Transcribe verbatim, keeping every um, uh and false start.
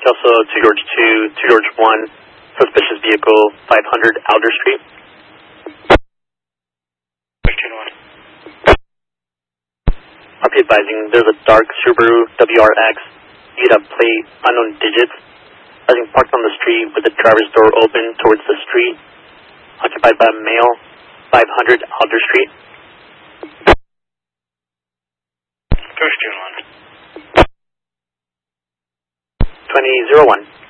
Also, two George two, two George one, suspicious vehicle, five hundred Alder Street. fifteen one. I'll be advising, there's a dark Subaru W R X, you have plate, unknown digits, I think parked on the street with the driver's door open towards the street, occupied by a male, five hundred Alder Street. fifteen one. twenty oh one.